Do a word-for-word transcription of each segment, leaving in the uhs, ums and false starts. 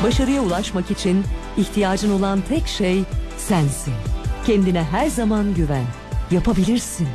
Başarıya ulaşmak için ihtiyacın olan tek şey sensin. Kendine her zaman güven. Yapabilirsin.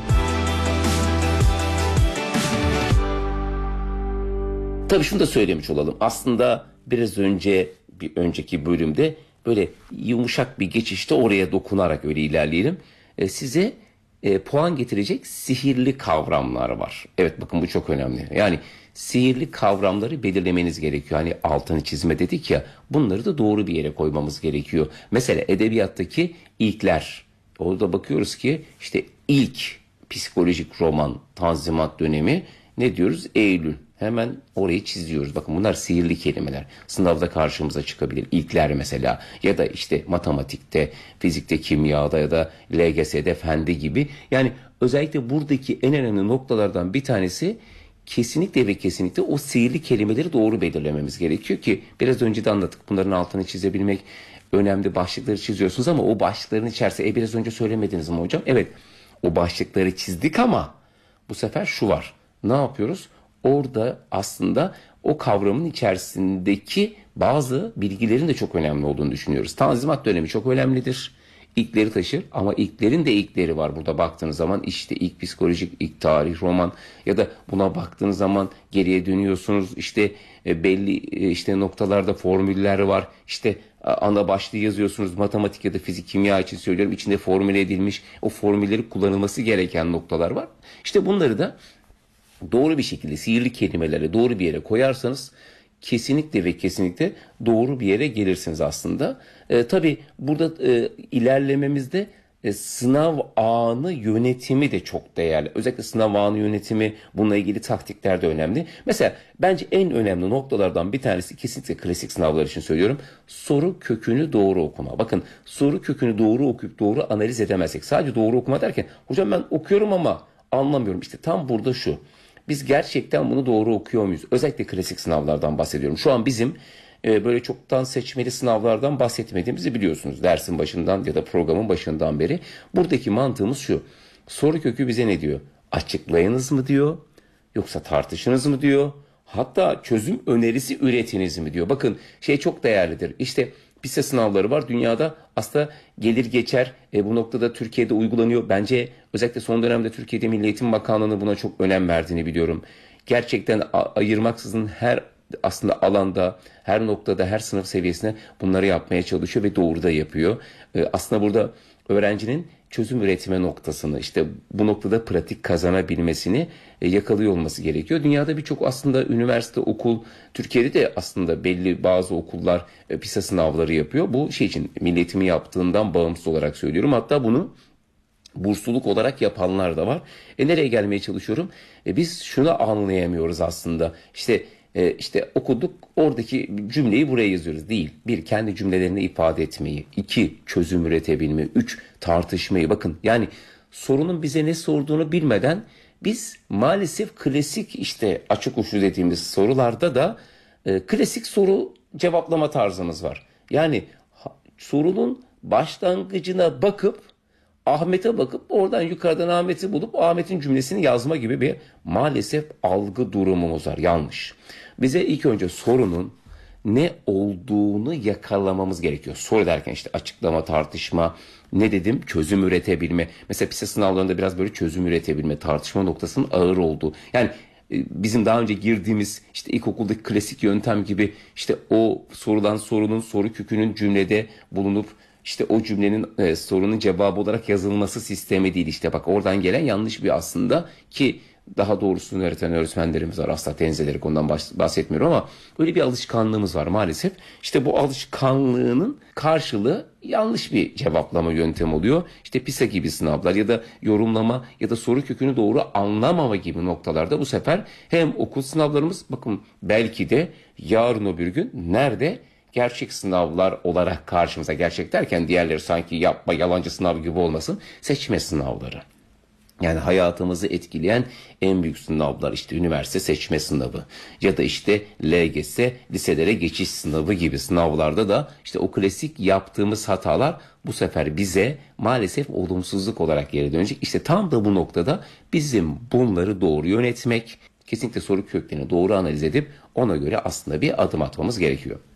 Tabii şunu da söylemiş olalım. Aslında biraz önce bir önceki bölümde böyle yumuşak bir geçişte oraya dokunarak öyle ilerleyelim. E, size e, puan getirecek sihirli kavramlar var. Evet, bakın bu çok önemli. Yani sihirli kavramları belirlemeniz gerekiyor. Hani altını çizme dedik ya, bunları da doğru bir yere koymamız gerekiyor. Mesela edebiyattaki ilkler. Orada bakıyoruz ki işte ilk psikolojik roman Tanzimat dönemi ne diyoruz? Eylül. Hemen orayı çiziyoruz. Bakın bunlar sihirli kelimeler. Sınavda karşımıza çıkabilir. İlkler mesela, ya da işte matematikte, fizikte, kimyada ya da L G S'de, fende gibi. Yani özellikle buradaki en önemli noktalardan bir tanesi kesinlikle ve kesinlikle o sihirli kelimeleri doğru belirlememiz gerekiyor ki biraz önce de anlattık. Bunların altını çizebilmek önemli, başlıkları çiziyorsunuz ama o başlıkların içerisinde e biraz önce söylemediniz mi hocam? Evet, o başlıkları çizdik ama bu sefer şu var. Ne yapıyoruz? Orada aslında o kavramın içerisindeki bazı bilgilerin de çok önemli olduğunu düşünüyoruz. Tanzimat dönemi çok önemlidir. İlkleri taşır ama ilklerin de ilkleri var. Burada baktığınız zaman işte ilk psikolojik, ilk tarih, roman ya da buna baktığınız zaman geriye dönüyorsunuz. İşte belli işte noktalarda formüller var. İşte ana başlığı yazıyorsunuz, matematik ya da fizik, kimya için söylüyorum. İçinde formüle edilmiş o formülleri kullanılması gereken noktalar var. İşte bunları da doğru bir şekilde sihirli kelimeleri doğru bir yere koyarsanız kesinlikle ve kesinlikle doğru bir yere gelirsiniz aslında. E, tabii burada e, ilerlememizde e, sınav anı yönetimi de çok değerli. Özellikle sınav anı yönetimi, bununla ilgili taktikler de önemli. Mesela bence en önemli noktalardan bir tanesi, kesinlikle klasik sınavlar için söylüyorum, soru kökünü doğru okuma. Bakın, soru kökünü doğru okuyup doğru analiz edemezsek, sadece doğru okuma derken hocam ben okuyorum ama anlamıyorum. İşte tam burada şu. Biz gerçekten bunu doğru okuyor muyuz? Özellikle klasik sınavlardan bahsediyorum. Şu an bizim e, böyle çoktan seçmeli sınavlardan bahsetmediğimizi biliyorsunuz. Dersin başından ya da programın başından beri. Buradaki mantığımız şu. Soru kökü bize ne diyor? Açıklayınız mı diyor? Yoksa tartışınız mı diyor? Hatta çözüm önerisi üretiniz mi diyor? Bakın şey çok değerlidir. İşte PISA sınavları var. Dünyada aslında gelir geçer. E, bu noktada Türkiye'de uygulanıyor. Bence özellikle son dönemde Türkiye'de Milli Eğitim Bakanlığı'nın buna çok önem verdiğini biliyorum. Gerçekten ayırmaksızın her aslında alanda, her noktada, her sınıf seviyesine bunları yapmaya çalışıyor ve doğru da yapıyor. E, aslında burada öğrencinin çözüm üretme noktasını, işte bu noktada pratik kazanabilmesini e, yakalıyor olması gerekiyor. Dünyada birçok aslında üniversite, okul, Türkiye'de de aslında belli bazı okullar e, PISA sınavları yapıyor. Bu şey için, milli eğitimi yaptığından bağımsız olarak söylüyorum. Hatta bunu bursluluk olarak yapanlar da var. E nereye gelmeye çalışıyorum? E, biz şunu anlayamıyoruz aslında. İşte e, işte okuduk, oradaki cümleyi buraya yazıyoruz. Değil. Bir, kendi cümlelerini ifade etmeyi. İki, çözüm üretebilmeyi. Üç, tartışmayı. Bakın yani sorunun bize ne sorduğunu bilmeden biz maalesef klasik işte açık uçlu dediğimiz sorularda da e, klasik soru cevaplama tarzımız var. Yani ha, sorunun başlangıcına bakıp Ahmet'e bakıp oradan yukarıdan Ahmet'i bulup Ahmet'in cümlesini yazma gibi bir maalesef algı durumumuz var. Yanlış. Bize ilk önce sorunun ne olduğunu yakalamamız gerekiyor. Soru derken işte açıklama, tartışma, ne dedim? Çözüm üretebilme. Mesela PISA sınavlarında biraz böyle çözüm üretebilme, tartışma noktasının ağır olduğu. Yani bizim daha önce girdiğimiz işte ilkokuldaki klasik yöntem gibi işte o sorulan sorunun soru kökünün cümlede bulunup İşte o cümlenin e, sorunun cevabı olarak yazılması sistemi değil. İşte bak, oradan gelen yanlış bir aslında, ki daha doğrusunu öğreten öğretmenlerimiz var. Asla tenzeleri konudan bahsetmiyorum ama öyle bir alışkanlığımız var maalesef. İşte bu alışkanlığının karşılığı yanlış bir cevaplama yöntemi oluyor. İşte PISA gibi sınavlar ya da yorumlama ya da soru kökünü doğru anlamama gibi noktalarda bu sefer hem okul sınavlarımız, bakın belki de yarın öbür gün nerede? Gerçek sınavlar olarak karşımıza, gerçek derken diğerleri sanki yapma yalancı sınav gibi olmasın, seçme sınavları. Yani hayatımızı etkileyen en büyük sınavlar, işte üniversite seçme sınavı ya da işte L G S liselere geçiş sınavı gibi sınavlarda da işte o klasik yaptığımız hatalar bu sefer bize maalesef olumsuzluk olarak geri dönecek. İşte tam da bu noktada bizim bunları doğru yönetmek, kesinlikle soru köklerini doğru analiz edip ona göre aslında bir adım atmamız gerekiyor.